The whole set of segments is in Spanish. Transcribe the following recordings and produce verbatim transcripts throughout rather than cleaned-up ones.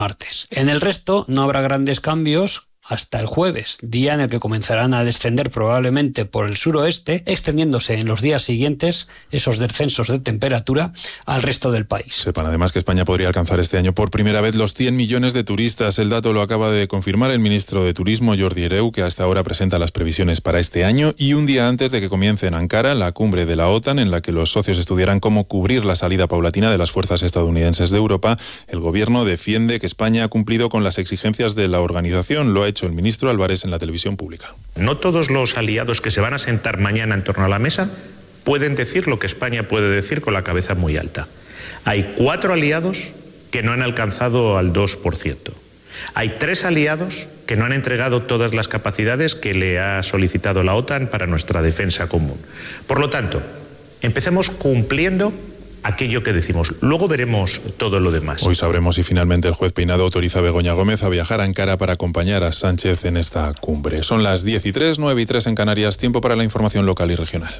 martes. En el resto no habrá grandes cambios hasta el jueves, día en el que comenzarán a descender probablemente por el suroeste, extendiéndose en los días siguientes esos descensos de temperatura al resto del país. Sepan además que España podría alcanzar este año por primera vez los cien millones de turistas. El dato lo acaba de confirmar el ministro de Turismo, Jordi Hereu, que hasta ahora presenta las previsiones para este año y un día antes de que comience en Ankara la cumbre de la OTAN, en la que los socios estudiarán cómo cubrir la salida paulatina de las fuerzas estadounidenses de Europa. El gobierno defiende que España ha cumplido con las exigencias de la organización. Lo ha hecho el ministro Álvarez en la televisión pública. No todos los aliados que se van a sentar mañana en torno a la mesa pueden decir lo que España puede decir con la cabeza muy alta. Hay cuatro aliados que no han alcanzado al dos por ciento. Hay tres aliados que no han entregado todas las capacidades que le ha solicitado la OTAN para nuestra defensa común. Por lo tanto, empecemos cumpliendo aquello que decimos. Luego veremos todo lo demás. Hoy sabremos si finalmente el juez Peinado autoriza a Begoña Gómez a viajar a Ankara para acompañar a Sánchez en esta cumbre. Son las diez y tres, nueve y tres en Canarias. Tiempo para la información local y regional.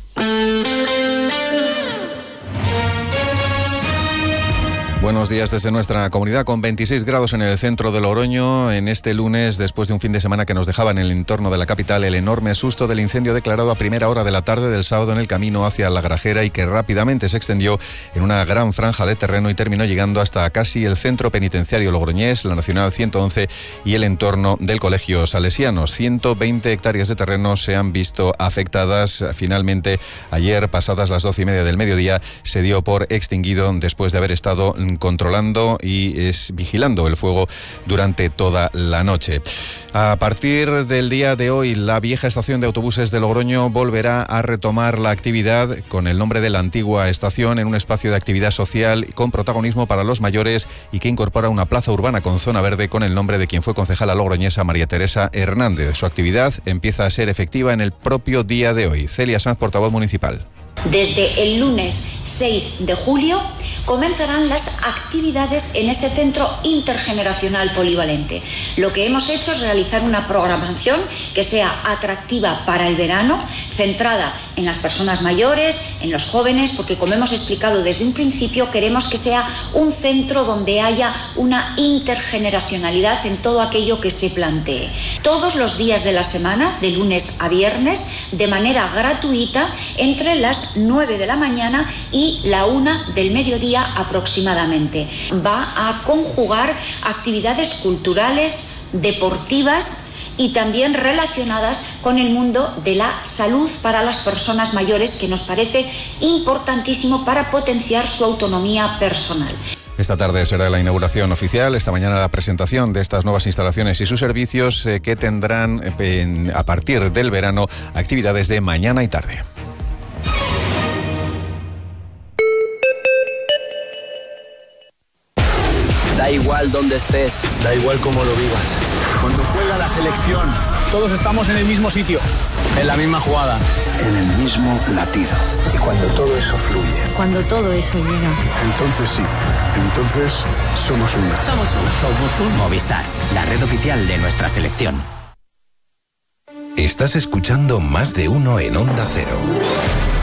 Buenos días desde nuestra comunidad, con veintiséis grados en el centro de Logroño en este lunes, después de un fin de semana que nos dejaba en el entorno de la capital el enorme susto del incendio declarado a primera hora de la tarde del sábado en el camino hacia La Grajera y que rápidamente se extendió en una gran franja de terreno y terminó llegando hasta casi el centro penitenciario logroñés, la Nacional ciento once y el entorno del Colegio Salesianos. ciento veinte hectáreas de terreno se han visto afectadas. Finalmente, ayer, pasadas las doce y media del mediodía, se dio por extinguido después de haber estado controlando y es vigilando el fuego durante toda la noche. A partir del día de hoy, la vieja estación de autobuses de Logroño volverá a retomar la actividad con el nombre de la antigua estación en un espacio de actividad social con protagonismo para los mayores y que incorpora una plaza urbana con zona verde con el nombre de quien fue concejala logroñesa María Teresa Hernández. Su actividad empieza a ser efectiva en el propio día de hoy. Celia Sanz, portavoz municipal. Desde el lunes seis de julio comenzarán las actividades en ese centro intergeneracional polivalente. Lo que hemos hecho es realizar una programación que sea atractiva para el verano, centrada en las personas mayores, en los jóvenes, porque como hemos explicado desde un principio, queremos que sea un centro donde haya una intergeneracionalidad en todo aquello que se plantee. Todos los días de la semana, de lunes a viernes, de manera gratuita, entre las nueve de la mañana y la una del mediodía aproximadamente. Va a conjugar actividades culturales, deportivas y también relacionadas con el mundo de la salud para las personas mayores, que nos parece importantísimo para potenciar su autonomía personal. Esta tarde será la inauguración oficial, esta mañana la presentación de estas nuevas instalaciones y sus servicios eh, que tendrán eh, a partir del verano actividades de mañana y tarde. Da igual dónde estés, da igual cómo lo vivas. Cuando juega la selección, todos estamos en el mismo sitio, en la misma jugada, en el mismo latido. Y cuando todo eso fluye, cuando todo eso llega, entonces sí, entonces somos una. Somos una. Somos un Movistar, la red oficial de nuestra selección. Estás escuchando Más de Uno en Onda Cero.